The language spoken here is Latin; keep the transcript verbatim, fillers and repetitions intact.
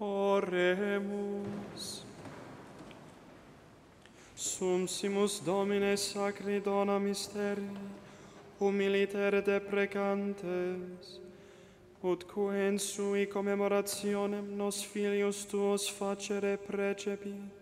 Oremus. Sumsimus Domine sacri dona mysteri, humilitere deprecantes, utque in sui commemorationem nos filius tuos facere precepit,